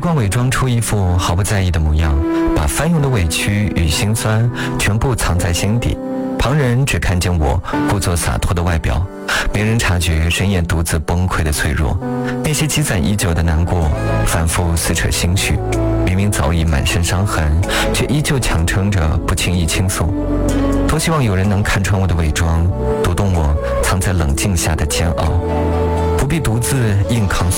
惯伪装出一副毫不在意的模样，把翻涌的委屈与心酸全部藏在心底。旁人只看见我故作洒脱的外表，没人察觉深夜独自崩溃的脆弱。那些积攒已久的难过反复撕扯心绪，明明早已满身伤痕，却依旧强撑着不轻易倾诉。多希望有人能看穿我的伪装，读懂我藏在冷静下的煎熬，不必独自硬扛